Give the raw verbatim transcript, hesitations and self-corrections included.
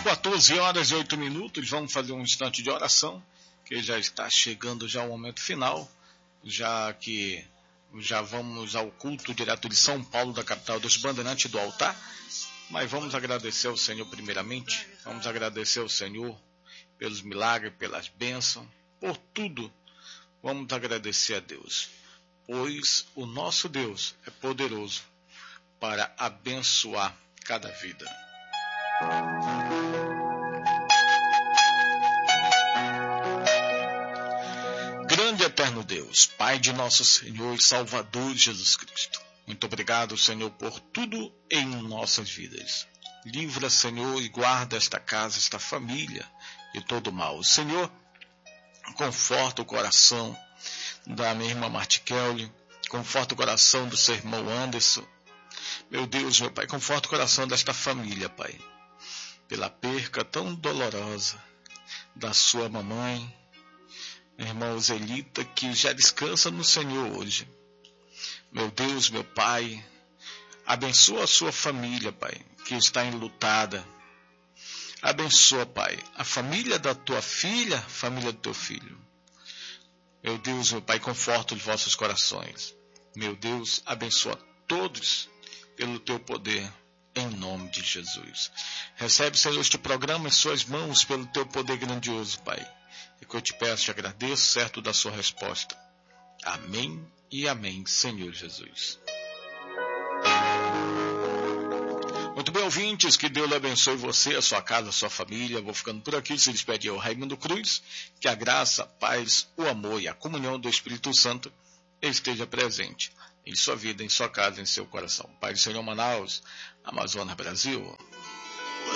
quatorze horas e oito minutos, vamos fazer um instante de oração, que já está chegando já o momento final, já que já vamos ao culto direto de São Paulo, da capital dos Bandeirantes, do altar. Mas vamos agradecer ao Senhor primeiramente, vamos agradecer ao Senhor pelos milagres, pelas bênçãos, por tudo. Vamos agradecer a Deus, pois o nosso Deus é poderoso para abençoar cada vida. Grande eterno Deus, Pai de nosso Senhor e Salvador Jesus Cristo, muito obrigado, Senhor, por tudo em nossas vidas. Livra, Senhor, e guarda esta casa, esta família de todo mal. Senhor, conforta o coração da minha irmã Marti Kelly, conforta o coração do seu irmão Anderson. Meu Deus, meu Pai, conforta o coração desta família, Pai, pela perca tão dolorosa da sua mamãe, minha irmã Zelita, que já descansa no Senhor hoje. Meu Deus, meu Pai, abençoa a sua família, Pai, que está enlutada. Abençoa, Pai, a família da tua filha, a família do teu filho. Meu Deus, meu Pai, conforta os vossos corações. Meu Deus, abençoa todos pelo teu poder, em nome de Jesus. Recebe, Senhor, este programa em suas mãos pelo teu poder grandioso, Pai. E que eu te peço, te agradeço, certo da sua resposta. Amém e amém, Senhor Jesus. Muito bem, ouvintes, que Deus abençoe você, a sua casa, a sua família. Vou ficando por aqui, se despede eu, Raimundo Cruz. Que a graça, a paz, o amor e a comunhão do Espírito Santo esteja presente em sua vida, em sua casa, em seu coração. Pai do Senhor, Manaus, Amazonas, Brasil.